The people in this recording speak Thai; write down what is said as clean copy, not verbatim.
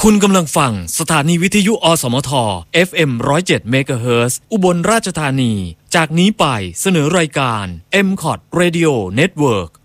คุณกำลังฟังสถานีวิทยุอสมท FM 107 เมกะเฮิรตซ์อุบลราชธานีจากนี้ไปเสนอรายการ MCOT Radio Network